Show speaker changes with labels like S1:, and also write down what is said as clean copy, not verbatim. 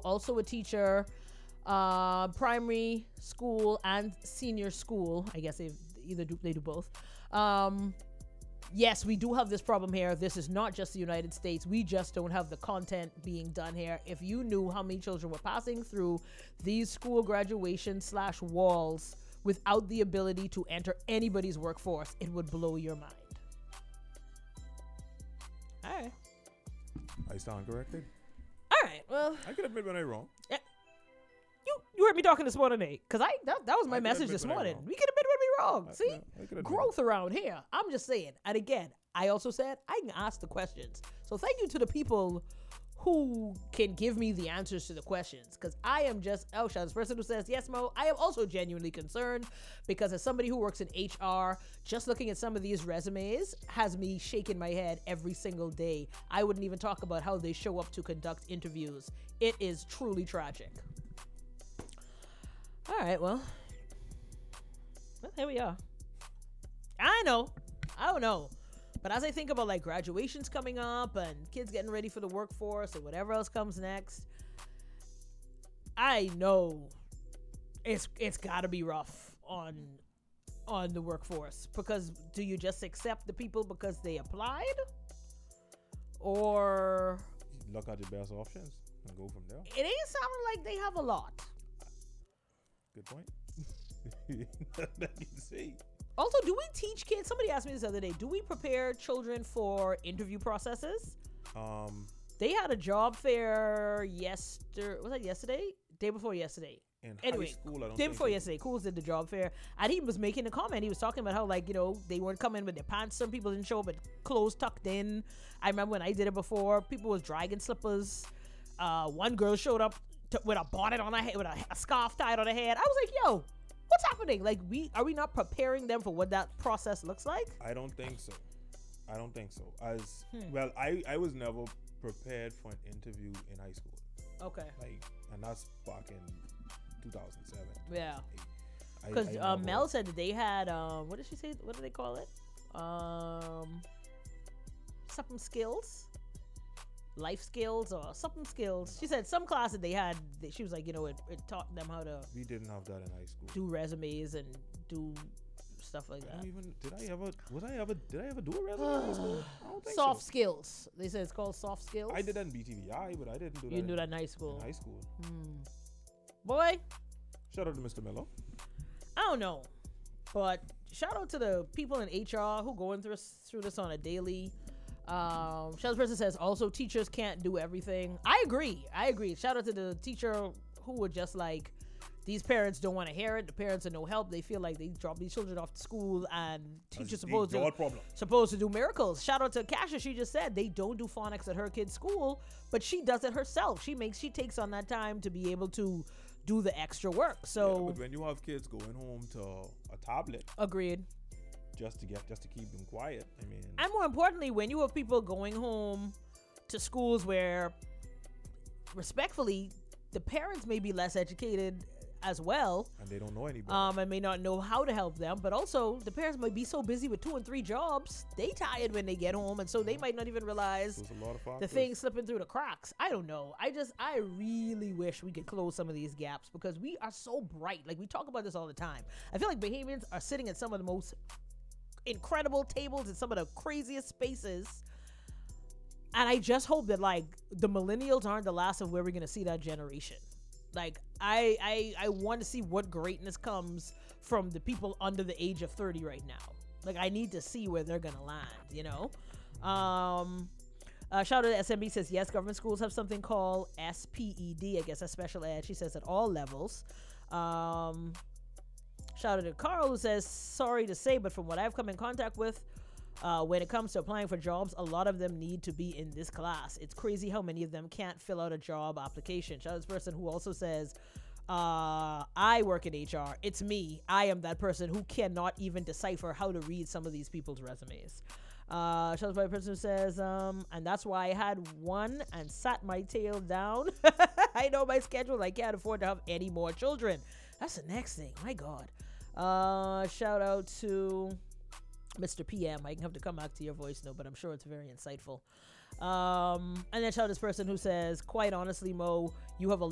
S1: also a teacher, primary school and senior school. I guess they do both. Yes, we do have this problem here. This is not just the United States. We just don't have the content being done here. If you knew how many children were passing through these school graduation / walls without the ability to enter anybody's workforce, it would blow your mind. All right.
S2: I stand corrected.
S1: All right. Well,
S2: I can admit when I'm wrong.
S1: you heard me talking this morning, Nate, because that was my
S2: I can
S1: message
S2: admit
S1: this
S2: when I'm
S1: morning.
S2: wrong.
S1: We can admit when we're wrong.
S2: I
S1: See?
S2: can admit.
S1: Growth around here. I'm just saying. And again, I also said I can ask the questions. So thank you to the people who can give me the answers to the questions, because I am just this person who says yes, Mo. I am also genuinely concerned, because as somebody who works in HR, just looking at some of these resumes has me shaking my head every single day. I wouldn't even talk about how they show up to conduct interviews. It is truly tragic. All right, well, here we are. I don't know. But as I think about like graduations coming up and kids getting ready for the workforce and whatever else comes next, I know it's got to be rough on the workforce, because do you just accept the people because they applied, or
S2: Look at the best options and go from there.
S1: it ain't sounding like they have a lot.
S2: Good point. Nothing I can say.
S1: Also, do we teach kids? Somebody asked me this the other day. Do we prepare children for interview processes? They had a job fair yesterday. Was that yesterday? Day before yesterday.
S2: In
S1: Anyway,
S2: high school, I don't
S1: day
S2: think
S1: before
S2: it-
S1: yesterday, Cools did the job fair, and he was making a comment. He was talking about how, like, they weren't coming with their pants. Some people didn't show up with clothes tucked in. I remember when I did it before, people was dragging slippers. One girl showed up with a bonnet on her head, with a scarf tied on her head. I was like, yo, what's happening? Like, are we not preparing them for what that process looks like?
S2: I don't think so. Well, I was never prepared for an interview in high school.
S1: Okay.
S2: Like, and that's back in 2007.
S1: Yeah.
S2: I
S1: Because
S2: never-
S1: Mel said that they had, what did she say? What do they call it? Something skills? Life skills or something skills. She said some class that they had, she was like, it taught them how to
S2: we didn't have that in high school.
S1: do resumes and do stuff like
S2: I
S1: that.
S2: don't even. Did I ever do a resume in high school? I don't think
S1: Soft
S2: so.
S1: skills. They said it's called soft skills.
S2: I did that in BTVI, but I didn't do that.
S1: You didn't do
S2: in-
S1: that in high school.
S2: In high school.
S1: Boy,
S2: Shout out to Mr. Miller.
S1: I don't know. But shout out to the people in HR who going through this on a daily. Shout person says also teachers can't do everything. I agree. Shout out to the teacher who were just like, these parents don't want to hear it. The parents are no help. They feel like they drop these children off to school and teachers supposed to do miracles. Shout out to Kasha. She just said they don't do phonics at her kid's school, but she does it herself. She takes on that time to be able to do the extra work. So
S2: Yeah, but when you have kids going home to a tablet
S1: agreed.
S2: just to keep them quiet, I mean,
S1: And more importantly, when you have people going home to schools where, respectfully, the parents may be less educated as well,
S2: and they don't know anybody.
S1: and may not know how to help them, but also the parents might be so busy with 2 and 3 jobs, they tired when they get home, and so they might not even realize
S2: There's a lot of
S1: the
S2: factors.
S1: thing slipping through the cracks. I don't know. I really wish we could close some of these gaps, because we are so bright. Like, we talk about this all the time. I feel like Bahamians are sitting at some of the most incredible tables in some of the craziest spaces, and I just hope that, like, the millennials aren't the last of where we're gonna see that generation. Like, I want to see what greatness comes from the people under the age of 30 right now. Like, I need to see where they're gonna land, Shout out to SMB says, yes, government schools have something called SPED. I guess that's special ed. She says at all levels. Shout out to Carl, who says, sorry to say, but from what I've come in contact with, when it comes to applying for jobs, a lot of them need to be in this class. It's crazy how many of them can't fill out a job application. Shout out to this person who also says, I work in HR. It's me. I am that person who cannot even decipher how to read some of these people's resumes. Shout out to the person who says, and that's why I had one and sat my tail down. I know my schedule. I can't afford to have any more children. That's the next thing. My God. Shout out to Mr. PM. I can have to come back to your voice note, but I'm sure it's very insightful. And then shout out this person who says, quite honestly, Mo, you have a